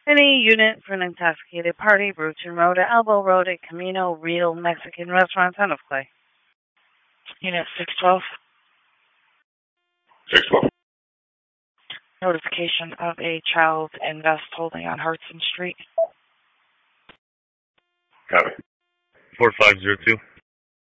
Any unit for an intoxicated party, Bruton Road, Elbow Road, at Camino Real Mexican Restaurant, Son of Clay. Unit 612. 612. Notification of a child in vest holding on Hudson Street. Copy. 4502.